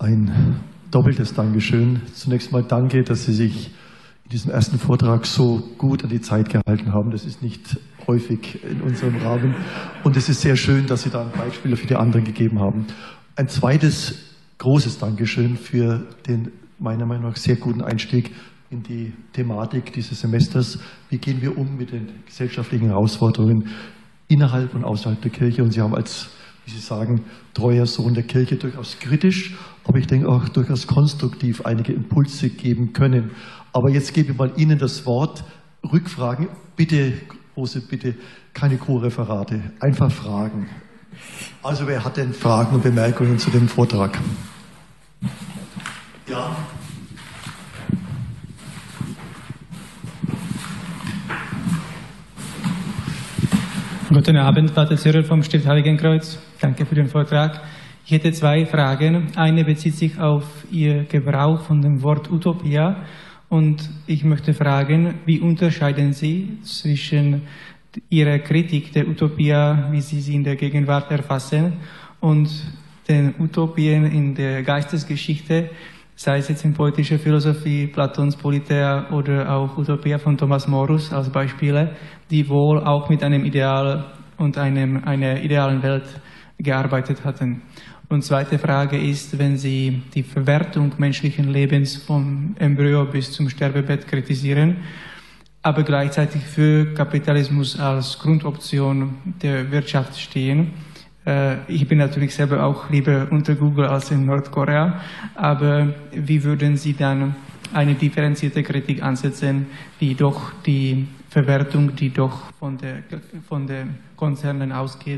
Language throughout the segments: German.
Ein doppeltes Dankeschön. Zunächst mal danke, dass Sie sich in diesem ersten Vortrag so gut an die Zeit gehalten haben. Das ist nicht häufig in unserem Rahmen. Und es ist sehr schön, dass Sie da ein Beispiel für die anderen gegeben haben. Ein zweites großes Dankeschön für den meiner Meinung nach sehr guten Einstieg in die Thematik dieses Semesters. Wie gehen wir um mit den gesellschaftlichen Herausforderungen innerhalb und außerhalb der Kirche? Und Sie haben als, wie Sie sagen, treuer Sohn der Kirche durchaus kritisch, aber ich denke auch durchaus konstruktiv einige Impulse geben können. Aber jetzt gebe ich mal Ihnen das Wort. Rückfragen, bitte, große Bitte, keine Co-Referate, einfach Fragen. Also wer hat denn Fragen und Bemerkungen zu dem Vortrag? Ja. Guten Abend, Pater Cyril vom Stift Heiligenkreuz. Danke für den Vortrag. Ich hätte zwei Fragen. Eine bezieht sich auf Ihr Gebrauch von dem Wort Utopia. Und ich möchte fragen, wie unterscheiden Sie zwischen Ihrer Kritik der Utopia, wie Sie sie in der Gegenwart erfassen, und den Utopien in der Geistesgeschichte, sei es jetzt in politischer Philosophie, Platons Politeia oder auch Utopia von Thomas Morus als Beispiele, die wohl auch mit einem Ideal und einer idealen Welt gearbeitet hatten. Und zweite Frage ist, wenn Sie die Verwertung menschlichen Lebens vom Embryo bis zum Sterbebett kritisieren, aber gleichzeitig für Kapitalismus als Grundoption der Wirtschaft stehen. Ich bin natürlich selber auch lieber unter Google als in Nordkorea, aber wie würden Sie dann eine differenzierte Kritik ansetzen, die doch die Verwertung, die doch von den Konzernen ausgeht,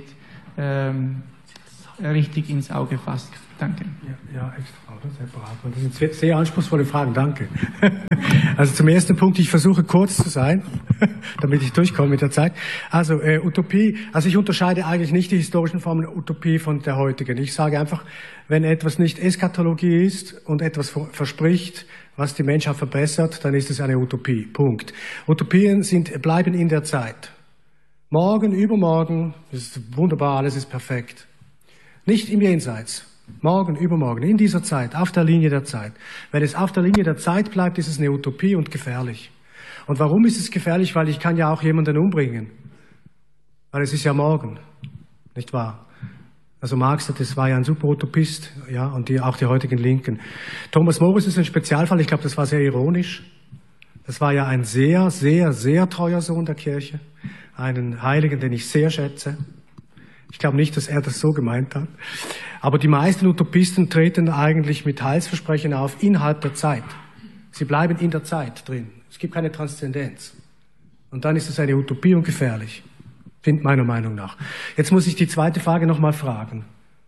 richtig ins Auge fasst? Danke. Ja, extra, oder? Separat. Und das sind sehr anspruchsvolle Fragen, danke. Also zum ersten Punkt, ich versuche kurz zu sein, damit ich durchkomme mit der Zeit. Also Utopie, also ich unterscheide eigentlich nicht die historischen Formen der Utopie von der heutigen. Ich sage einfach, wenn etwas nicht Eschatologie ist und etwas verspricht, was die Menschheit verbessert, dann ist es eine Utopie. Punkt. Utopien bleiben in der Zeit. Morgen, übermorgen, das ist wunderbar, alles ist perfekt. Nicht im Jenseits. Morgen, übermorgen, in dieser Zeit, auf der Linie der Zeit. Wenn es auf der Linie der Zeit bleibt, ist es eine Utopie und gefährlich. Und warum ist es gefährlich? Weil ich kann ja auch jemanden umbringen. Weil es ist ja morgen, nicht wahr? Also Marx, das war ja ein super Utopist, ja, und auch die heutigen Linken. Thomas Morus ist ein Spezialfall, ich glaube, das war sehr ironisch. Das war ja ein sehr, sehr, sehr treuer Sohn der Kirche. Einen Heiligen, den ich sehr schätze. Ich glaube nicht, dass er das so gemeint hat. Aber die meisten Utopisten treten eigentlich mit Heilsversprechen auf innerhalb der Zeit. Sie bleiben in der Zeit drin. Es gibt keine Transzendenz. Und dann ist es eine Utopie und gefährlich. Meiner Meinung nach. Jetzt muss ich die zweite Frage nochmal fragen.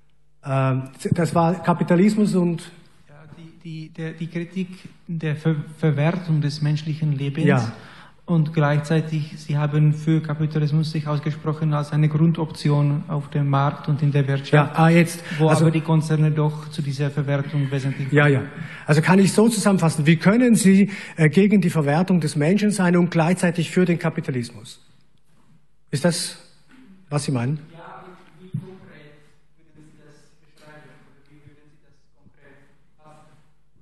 Das war Kapitalismus und... Ja, die Kritik der Verwertung des menschlichen Lebens. Ja. Und gleichzeitig, Sie haben für Kapitalismus sich ausgesprochen als eine Grundoption auf dem Markt und in der Wirtschaft, wo aber die Konzerne doch zu dieser Verwertung wesentlich... Ja. Also kann ich so zusammenfassen, wie können Sie gegen die Verwertung des Menschen sein und gleichzeitig für den Kapitalismus? Ist das, was Sie meinen? Ja, wie konkret würden Sie das beschreiben? Oder wie würden Sie das konkret fassen?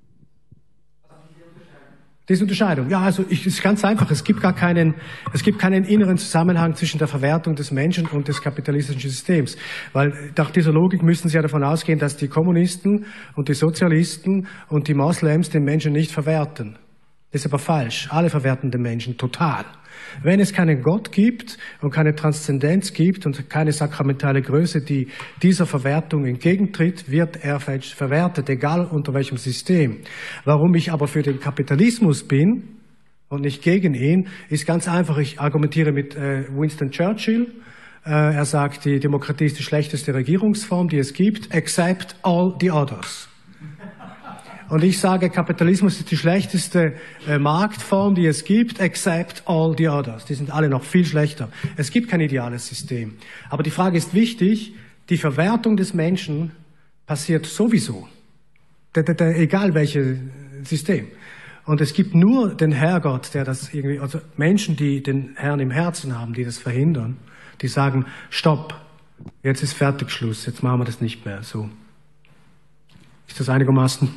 Also diese Unterscheidung. Diese Unterscheidung, ja, also es ist ganz einfach. Es gibt keinen inneren Zusammenhang zwischen der Verwertung des Menschen und des kapitalistischen Systems. Weil nach dieser Logik müssten Sie ja davon ausgehen, dass die Kommunisten und die Sozialisten und die Moslems den Menschen nicht verwerten. Das ist aber falsch. Alle verwerten den Menschen total. Wenn es keinen Gott gibt und keine Transzendenz gibt und keine sakramentale Größe, die dieser Verwertung entgegentritt, wird er verwertet, egal unter welchem System. Warum ich aber für den Kapitalismus bin und nicht gegen ihn, ist ganz einfach. Ich argumentiere mit Winston Churchill. Er sagt, die Demokratie ist die schlechteste Regierungsform, die es gibt, except all the others. Und ich sage, Kapitalismus ist die schlechteste Marktform, die es gibt, except all the others. Die sind alle noch viel schlechter. Es gibt kein ideales System. Aber die Frage ist wichtig, die Verwertung des Menschen passiert sowieso. Egal welches System. Und es gibt nur den Herrgott, der das irgendwie, also Menschen, die den Herrn im Herzen haben, die das verhindern, die sagen, stopp, jetzt ist fertig, Schluss, jetzt machen wir das nicht mehr so. Ist das einigermaßen?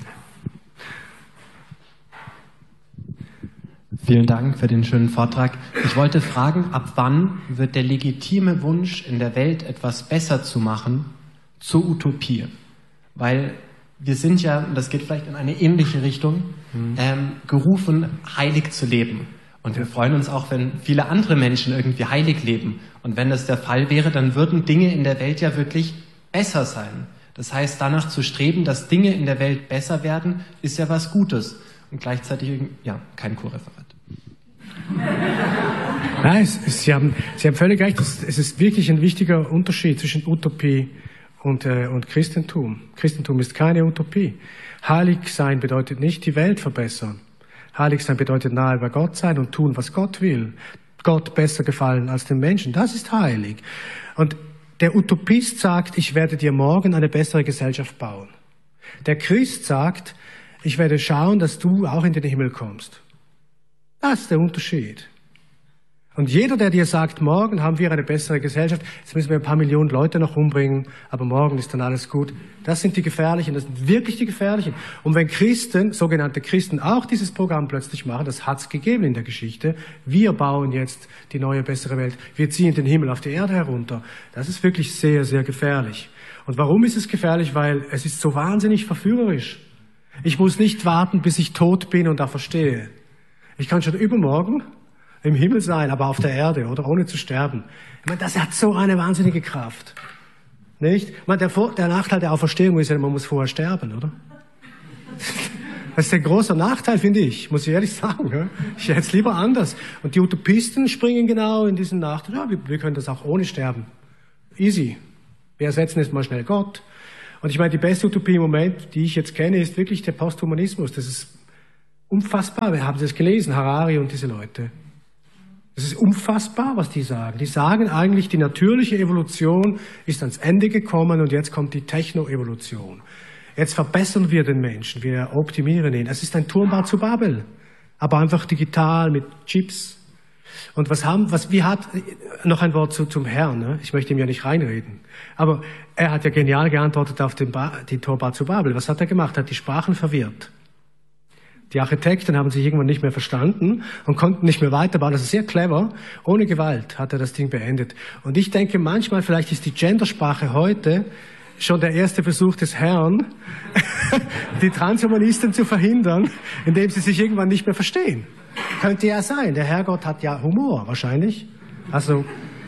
Vielen Dank für den schönen Vortrag. Ich wollte fragen, ab wann wird der legitime Wunsch, in der Welt etwas besser zu machen, zur Utopie? Weil wir sind ja, und das geht vielleicht in eine ähnliche Richtung, gerufen, heilig zu leben. Und wir freuen uns auch, wenn viele andere Menschen irgendwie heilig leben. Und wenn das der Fall wäre, dann würden Dinge in der Welt ja wirklich besser sein. Das heißt, danach zu streben, dass Dinge in der Welt besser werden, ist ja was Gutes. Und gleichzeitig, ja, kein Co-Referat. Nein, Sie haben völlig recht. Es ist wirklich ein wichtiger Unterschied zwischen Utopie und Christentum. Christentum ist keine Utopie. Heilig sein bedeutet nicht die Welt verbessern. Heilig sein bedeutet nahe bei Gott sein und tun, was Gott will. Gott besser gefallen als den Menschen. Das ist heilig. Und der Utopist sagt, ich werde dir morgen eine bessere Gesellschaft bauen. Der Christ sagt, ich werde schauen, dass du auch in den Himmel kommst. Das ist der Unterschied. Und jeder, der dir sagt, morgen haben wir eine bessere Gesellschaft, jetzt müssen wir ein paar Millionen Leute noch umbringen, aber morgen ist dann alles gut. Das sind die Gefährlichen, das sind wirklich die Gefährlichen. Und wenn Christen, sogenannte Christen, auch dieses Programm plötzlich machen, das hat es gegeben in der Geschichte, wir bauen jetzt die neue, bessere Welt, wir ziehen den Himmel auf die Erde herunter, das ist wirklich sehr, sehr gefährlich. Und warum ist es gefährlich? Weil es ist so wahnsinnig verführerisch. Ich muss nicht warten, bis ich tot bin und da verstehe. Ich kann schon übermorgen im Himmel sein, aber auf der Erde, oder ohne zu sterben. Ich meine, das hat so eine wahnsinnige Kraft. Nicht? Ich meine, der Nachteil der Auferstehung ist ja, man muss vorher sterben, oder? Das ist ein großer Nachteil, finde ich, muss ich ehrlich sagen. Ja? Ich hätte es lieber anders. Und die Utopisten springen genau in diesen Nachteil. Ja, wir können das auch ohne sterben. Easy. Wir ersetzen jetzt mal schnell Gott. Und ich meine, die beste Utopie im Moment, die ich jetzt kenne, ist wirklich der Posthumanismus. Das ist unfassbar. Wir haben das gelesen, Harari und diese Leute. Es ist unfassbar, was die sagen. Die sagen eigentlich, die natürliche Evolution ist ans Ende gekommen und jetzt kommt die Techno-Evolution. Jetzt verbessern wir den Menschen, wir optimieren ihn. Es ist ein Turmbau zu Babel, aber einfach digital mit Chips. Und wie hat, noch ein Wort zum Herrn, ne? Ich möchte ihm ja nicht reinreden. Aber er hat ja genial geantwortet auf den Turmbau zu Babel. Was hat er gemacht? Er hat die Sprachen verwirrt. Die Architekten haben sich irgendwann nicht mehr verstanden und konnten nicht mehr weiterbauen. Das ist sehr clever. Ohne Gewalt hat er das Ding beendet. Und ich denke manchmal, vielleicht ist die Gendersprache heute schon der erste Versuch des Herrn, die Transhumanisten zu verhindern, indem sie sich irgendwann nicht mehr verstehen. Könnte ja sein. Der Herrgott hat ja Humor, wahrscheinlich. Also.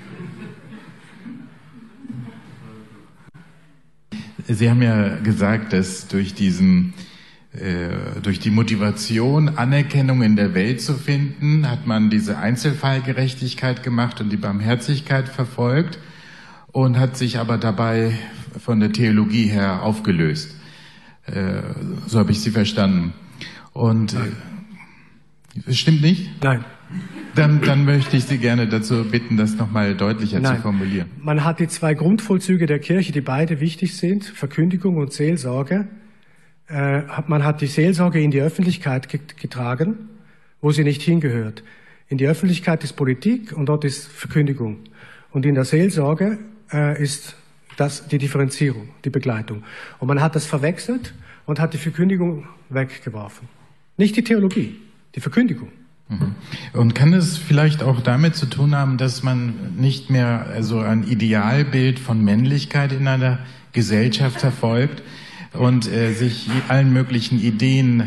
Sie haben ja gesagt, dass durch die Motivation, Anerkennung in der Welt zu finden, hat man diese Einzelfallgerechtigkeit gemacht und die Barmherzigkeit verfolgt und hat sich aber dabei von der Theologie her aufgelöst. So habe ich Sie verstanden. Und es stimmt nicht? Nein. Dann möchte ich Sie gerne dazu bitten, das nochmal deutlicher zu formulieren. Man hat die zwei Grundvollzüge der Kirche, die beide wichtig sind, Verkündigung und Seelsorge. Man hat die Seelsorge in die Öffentlichkeit getragen, wo sie nicht hingehört. In die Öffentlichkeit ist Politik und dort ist Verkündigung. Und in der Seelsorge ist das die Differenzierung, die Begleitung. Und man hat das verwechselt und hat die Verkündigung weggeworfen. Nicht die Theologie, die Verkündigung. Und kann es vielleicht auch damit zu tun haben, dass man nicht mehr so ein Idealbild von Männlichkeit in einer Gesellschaft verfolgt und sich allen möglichen Ideen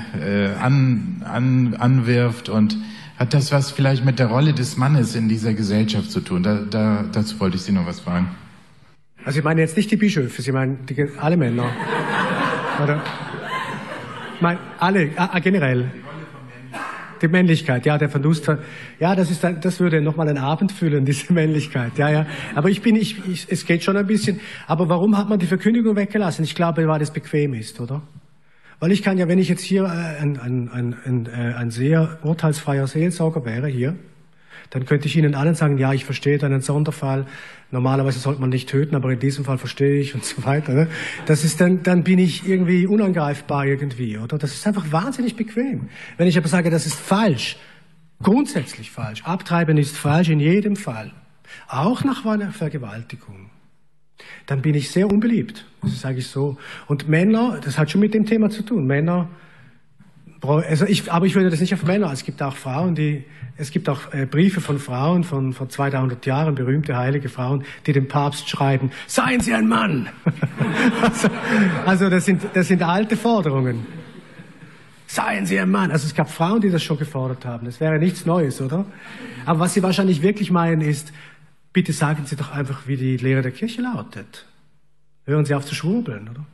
anwirft? Und hat das was vielleicht mit der Rolle des Mannes in dieser Gesellschaft zu tun? Dazu wollte ich Sie noch was fragen. Also ich meine jetzt nicht die Bischöfe, Sie meinen alle Männer. Oder? Ich meine alle, generell. Die Männlichkeit, ja, der Verlust. Ja, das würde nochmal einen Abend füllen, diese Männlichkeit. Ja. Aber es geht schon ein bisschen. Aber warum hat man die Verkündigung weggelassen? Ich glaube, weil es bequem ist, oder? Weil ich kann ja, wenn ich jetzt hier ein sehr urteilsfreier Seelsorger wäre hier, dann könnte ich Ihnen allen sagen, ja, ich verstehe da einen Sonderfall. Normalerweise sollte man nicht töten, aber in diesem Fall verstehe ich und so weiter. Ne? Das ist dann bin ich irgendwie unangreifbar irgendwie, oder? Das ist einfach wahnsinnig bequem. Wenn ich aber sage, das ist falsch, grundsätzlich falsch. Abtreiben ist falsch in jedem Fall. Auch nach einer Vergewaltigung. dann bin ich sehr unbeliebt. Das ist eigentlich so. Und Männer, das hat schon mit dem Thema zu tun. Männer, aber ich würde das nicht auf Männer. Es gibt auch Frauen, es gibt auch Briefe von Frauen von vor 200 Jahren, berühmte heilige Frauen, die dem Papst schreiben: Seien Sie ein Mann. also das sind alte Forderungen. Seien Sie ein Mann. Also es gab Frauen, die das schon gefordert haben. Das wäre nichts Neues, oder? Aber was sie wahrscheinlich wirklich meinen ist: Bitte sagen Sie doch einfach, wie die Lehre der Kirche lautet. Hören Sie auf zu schwurbeln, oder?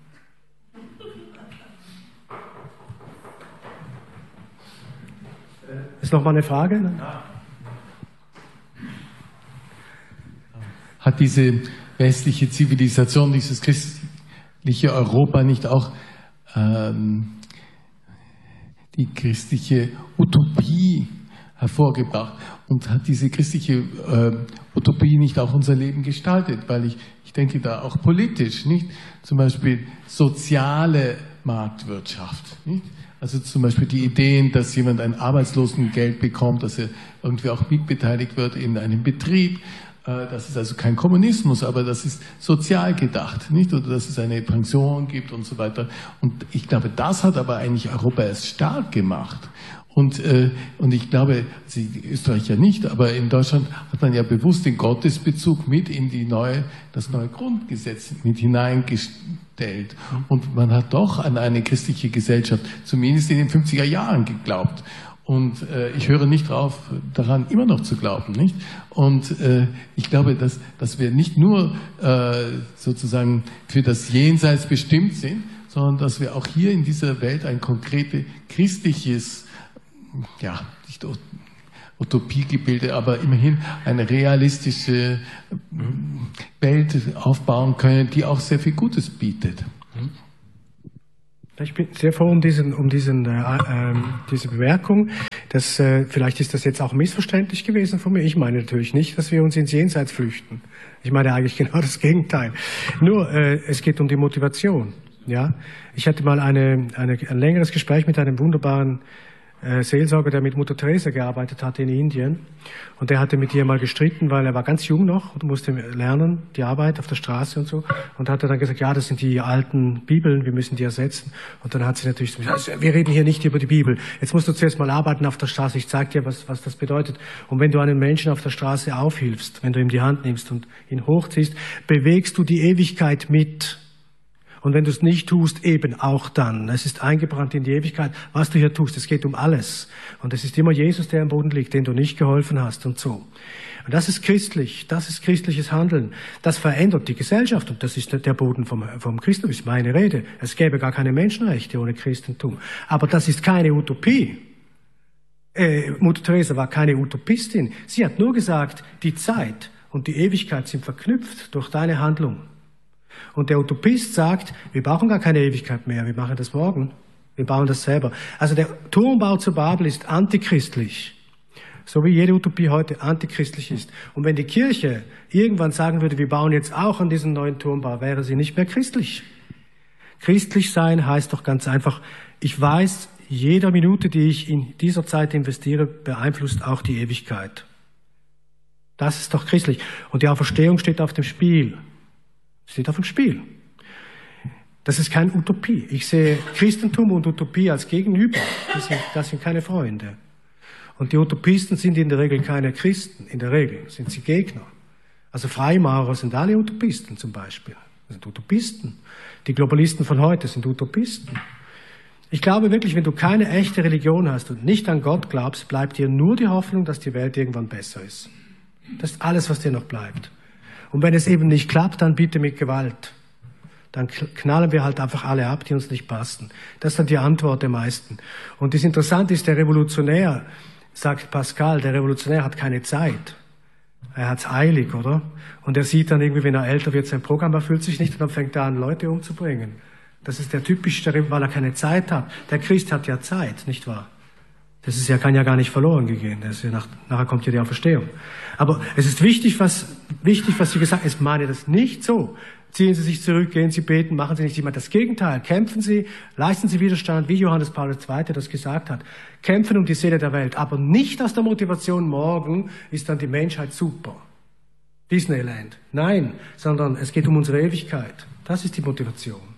Ist noch mal eine Frage? Hat diese westliche Zivilisation, dieses christliche Europa nicht auch die christliche Utopie hervorgebracht? Und hat diese christliche Utopie nicht auch unser Leben gestaltet? Weil ich denke da auch politisch, nicht? Zum Beispiel soziale Marktwirtschaft, nicht? Also zum Beispiel die Ideen, dass jemand ein Arbeitslosengeld bekommt, dass er irgendwie auch mitbeteiligt wird in einem Betrieb. Das ist also kein Kommunismus, aber das ist sozial gedacht, nicht? Oder dass es eine Pension gibt und so weiter. Und ich glaube, das hat aber eigentlich Europa erst stark gemacht. Und ich glaube, Österreich ja nicht, aber in Deutschland hat man ja bewusst den Gottesbezug mit in das neue Grundgesetz mit hineingestellt. Und man hat doch an eine christliche Gesellschaft, zumindest in den 50er Jahren, geglaubt. Und ich höre nicht daran immer noch zu glauben, nicht? Und ich glaube, dass wir nicht nur sozusagen für das Jenseits bestimmt sind, sondern dass wir auch hier in dieser Welt ein konkretes christliches, ja, nicht Utopiegebilde, aber immerhin eine realistische Welt aufbauen können, die auch sehr viel Gutes bietet. Ich bin sehr froh um diese Bemerkung. Vielleicht ist das jetzt auch missverständlich gewesen von mir. Ich meine natürlich nicht, dass wir uns ins Jenseits flüchten. Ich meine eigentlich genau das Gegenteil. Nur, es geht um die Motivation. Ja, ich hatte mal ein längeres Gespräch mit einem wunderbaren Seelsorger, der mit Mutter Teresa gearbeitet hatte in Indien. Und der hatte mit ihr mal gestritten, weil er war ganz jung noch und musste lernen, die Arbeit auf der Straße und so. Und hat er dann gesagt, ja, das sind die alten Bibeln, wir müssen die ersetzen. Und dann hat sie natürlich gesagt, also, wir reden hier nicht über die Bibel. Jetzt musst du zuerst mal arbeiten auf der Straße. Ich zeig dir, was das bedeutet. Und wenn du einem Menschen auf der Straße aufhilfst, wenn du ihm die Hand nimmst und ihn hochziehst, bewegst du die Ewigkeit mit. Und wenn du es nicht tust, eben auch dann. Es ist eingebrannt in die Ewigkeit, was du hier tust. Es geht um alles. Und es ist immer Jesus, der am Boden liegt, den du nicht geholfen hast und so. Und das ist christlich. Das ist christliches Handeln. Das verändert die Gesellschaft. Und das ist der Boden vom Christentum. Das ist meine Rede. Es gäbe gar keine Menschenrechte ohne Christentum. Aber das ist keine Utopie. Mutter Teresa war keine Utopistin. Sie hat nur gesagt, die Zeit und die Ewigkeit sind verknüpft durch deine Handlung. Und der Utopist sagt, wir brauchen gar keine Ewigkeit mehr, wir machen das morgen, wir bauen das selber. Also der Turmbau zu Babel ist antichristlich, so wie jede Utopie heute antichristlich ist. Und wenn die Kirche irgendwann sagen würde, wir bauen jetzt auch an diesen neuen Turmbau, wäre sie nicht mehr christlich. Christlich sein heißt doch ganz einfach, ich weiß, jede Minute, die ich in dieser Zeit investiere, beeinflusst auch die Ewigkeit. Das ist doch christlich. Und die Auferstehung steht auf dem Spiel. Steht auf dem Spiel. Das ist keine Utopie. Ich sehe Christentum und Utopie als Gegenüber. Das sind keine Freunde. Und die Utopisten sind in der Regel keine Christen. In der Regel sind sie Gegner. Also Freimaurer sind alle Utopisten zum Beispiel. Das sind Utopisten. Die Globalisten von heute sind Utopisten. Ich glaube wirklich, wenn du keine echte Religion hast und nicht an Gott glaubst, bleibt dir nur die Hoffnung, dass die Welt irgendwann besser ist. Das ist alles, was dir noch bleibt. Und wenn es eben nicht klappt, dann bitte mit Gewalt. Dann knallen wir halt einfach alle ab, die uns nicht passen. Das ist dann die Antwort der meisten. Und das Interessante ist, der Revolutionär, sagt Pascal, der Revolutionär hat keine Zeit. Er hat's eilig, oder? Und er sieht dann irgendwie, wenn er älter wird, sein Programm erfüllt sich nicht und dann fängt er an, Leute umzubringen. Das ist der typische, weil er keine Zeit hat. Der Christ hat ja Zeit, nicht wahr? Kann ja gar nicht verloren gehen. Nachher kommt ja die Auferstehung. Aber es ist wichtig, was Sie gesagt haben. Ich meine das nicht so. Ziehen Sie sich zurück, gehen Sie beten, machen Sie nicht immer das Gegenteil. Kämpfen Sie, leisten Sie Widerstand, wie Johannes Paul II. Das gesagt hat. Kämpfen um die Seele der Welt. Aber nicht aus der Motivation, morgen ist dann die Menschheit super. Disneyland. Nein, sondern es geht um unsere Ewigkeit. Das ist die Motivation.